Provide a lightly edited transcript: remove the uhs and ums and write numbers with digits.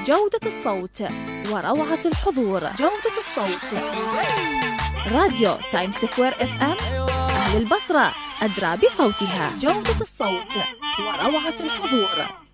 جودة الصوت وروعة الحضور. جودة الصوت. راديو تايم سكوير اف ام، أهل البصرة أدرى بصوتها. جودة الصوت وروعة الحضور.